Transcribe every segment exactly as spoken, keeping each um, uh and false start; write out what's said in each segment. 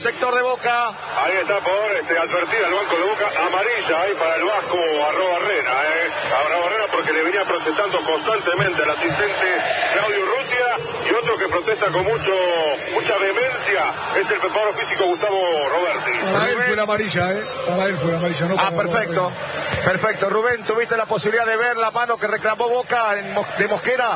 Sector de Boca. Ahí está por este, advertida al banco de Boca, amarilla ahí para el vasco Arroba Barrena, eh. Arroba Barrena porque le venía protestando constantemente al asistente Claudio Urrutia, y otro que protesta con mucho mucha vehemencia es el preparador físico Gustavo Roberti. Para él fue la amarilla, eh. Para él fue la amarilla, no para Ah, perfecto. Barrena. Perfecto. Rubén, ¿tuviste la posibilidad de ver la mano que reclamó Boca en Mos de Mosquera?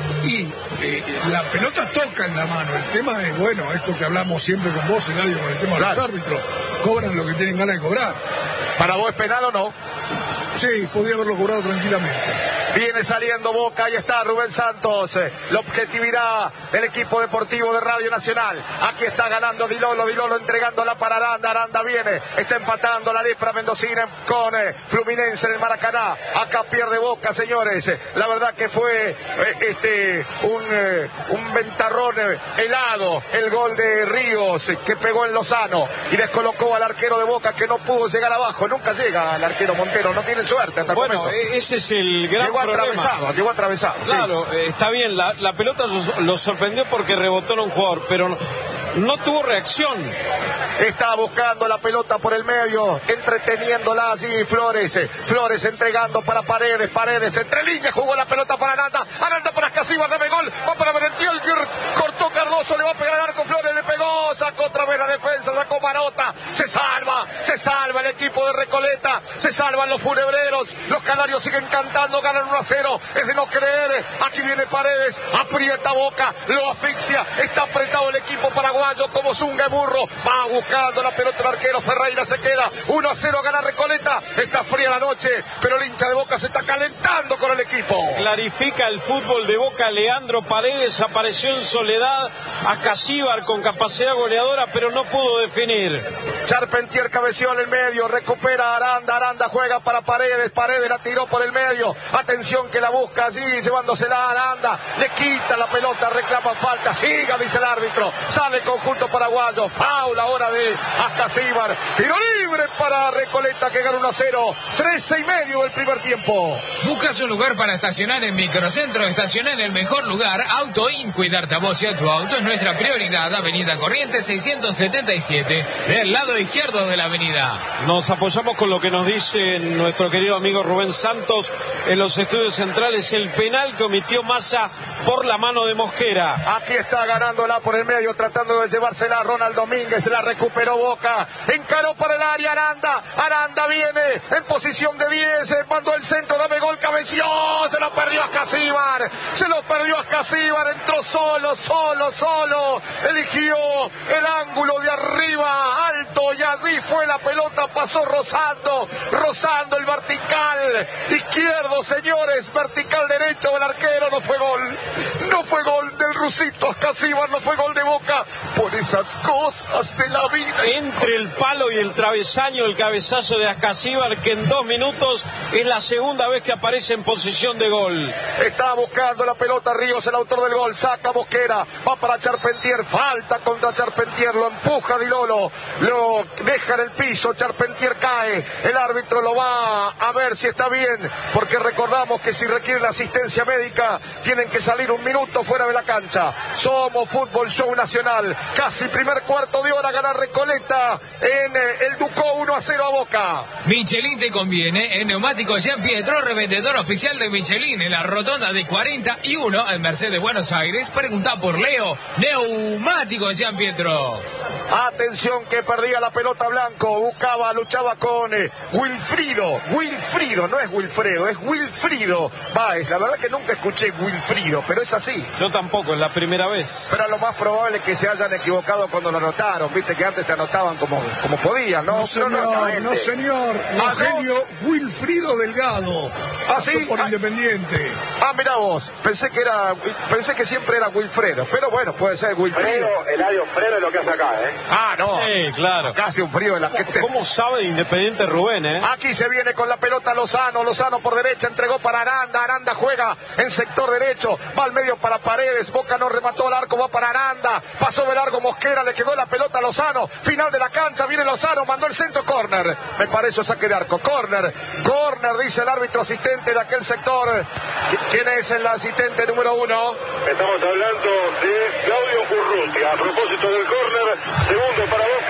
Y eh, la pelota toca en la mano. El tema es, bueno, esto que hablamos siempre con vos, Eladio, con el tema claro. de los árbitros. Cobran lo que tienen ganas de cobrar. ¿Para vos es penal o no? Sí, podría haberlo cobrado tranquilamente. Viene saliendo Boca, ahí está Rubén Santos, la objetividad del equipo deportivo de Radio Nacional. Aquí está ganando Di Lolo, Di Lolo entregándola para Aranda, Aranda viene, está empatando la lepra mendocina con eh, Fluminense en el Maracaná. Acá pierde Boca, señores. La verdad que fue eh, este un, eh, un ventarrón eh, helado, el gol de Ríos eh, que pegó en Lozano y descolocó al arquero de Boca que no pudo llegar abajo. Nunca llega al arquero Montero, no tiene suerte hasta el bueno, momento. Ese es el gran llegó problema. atravesado, llegó atravesado. Claro, sí. eh, está bien, la, la pelota lo sorprendió porque rebotó en un jugador, pero no, no tuvo reacción. Está buscando la pelota por el medio, entreteniéndola allí Flores. Flores entregando para Paredes, Paredes entre líneas, jugó la pelota para Aranda, Aranda para Escasíbar, dame gol, va para Merentiel, cortó Cardoso, le va a pegar al arco, Flores le pegó, sacó otra vez la defensa, sacó Marota, se salva, se salva el equipo de Recoleta, se salvan los funebreros, los canarios siguen cantando, ganan uno a cero, es de no creer, aquí viene Paredes, aprieta Boca, lo asfixia, está apretado el equipo paraguayo como Zunga Burro, va buscando la pelota el arquero, Ferreira se queda, uno a cero gana Recoleta, está fría la noche, pero el hincha de Boca se está calentando con el equipo. Clarifica el fútbol de Boca, Leandro Paredes apareció en soledad, a Casíbar con capacidad goleadora, pero no pudo definir. Charpentier cabeció en el medio, recupera a Aranda, Aranda juega para Paredes, Paredes la tiró por el medio, atención que la busca allí, llevándosela a Aranda, le quita la pelota, reclama falta, siga, dice el árbitro, sale el conjunto paraguayo, foul ahora de Ascasíbar, tiro libre para Recoleta que gana uno a cero, trece y medio del primer tiempo. ¿Buscas un lugar para estacionar en Microcentro? Estacionar en el mejor lugar, AutoIn, cuidarte a vos y a tu auto es nuestra prioridad, Avenida Corrientes seiscientos setenta y siete, del lado izquierdo de la avenida. Nos apoyamos con lo que nos dice nuestro querido amigo Rubén Santos en los estudios centrales, el penal que omitió Massa por la mano de Mosquera. Aquí está ganándola por el medio, tratando de llevársela Ronald Domínguez, la recuperó Boca, encaró para el área Aranda, Aranda viene en posición de diez, mandó el centro, dame gol, cabeció, se lo perdió Ascasíbar, se lo perdió Ascasíbar, entró solo, solo, solo, eligió el ángulo de arriba, alto, y allí fue la pelota, pasó rozando, rozando el vertical izquierdo, señores, vertical derecho del arquero, no fue gol, no fue gol del rusito Ascasíbar, no fue gol de Boca, por esas cosas de la vida. Entre el palo y el travesaño, el cabezazo de Ascasíbar, que en dos minutos es la segunda vez que aparece en posición de gol. Está buscando la pelota Ríos, el autor del gol, saca Mosquera, va para Charpentier, falta contra Charpentier, lo empuja Di Lolo, lo deja en el piso, Charpentier cae, el árbitro lo va a ver si está bien, porque recordamos que si requiere la asistencia médica, tienen que salir un minuto fuera de la cancha. Somos Fútbol Show Nacional, casi primer cuarto de hora, gana Recoleta en el Ducó uno a cero a Boca. Michelin te conviene, en Neumáticos Jean Pietro, revendedor oficial de Michelin, en la rotonda de cuarenta y uno, en Mercedes, Buenos Aires. Pregunta por Leo, Neumáticos Jean Pietro. Atención que perdía la pelota Blanco, buscaba, luchaba con eh, Wilfrido, Wilfrido, no es Wilfredo, es Wilfrido Báez, la verdad que nunca escuché Wilfrido, pero es así. Yo tampoco, es la primera vez. Pero lo más probable es que se hayan equivocado cuando lo anotaron, viste que antes te anotaban como, como podían, ¿no? No señor, no, no, no señor, Rogelio Wilfrido Delgado, ¿Ah, sí? por ah, Independiente. Ah, mirá vos, pensé que era, pensé que siempre era Wilfredo, pero bueno, puede ser Wilfrido. Fredo, Eladio, Fredo es lo que hace acá, ¿eh? Ah, no. Sí, claro. Casi un frío de la que te... ¿Cómo sabe de Independiente Rubén, eh? Aquí se viene con la pelota Lozano, Lozano por derecha, entregó para Aranda, Aranda juega en sector derecho, va al medio para Paredes, Boca no remató el arco, va para Aranda, pasó de largo Mosquera, le quedó la pelota a Lozano, final de la cancha, viene Lozano, mandó el centro, córner, me parece saque de arco, córner, córner, dice el árbitro asistente de aquel sector. ¿Quién es el asistente número uno? Estamos hablando de Claudio Urrutia, a propósito del córner, segundo para Boca.